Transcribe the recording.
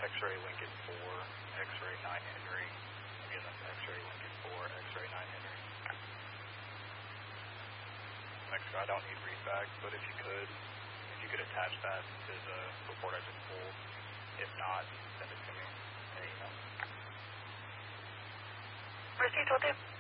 X-ray Lincoln 4, X-ray 9 Henry. Again, that's X-ray Lincoln 4, X-ray 9 Henry. Mexico, I don't need readback, but if you could attach that to the report I just pulled. If not, send it to me in an email. Received, will do.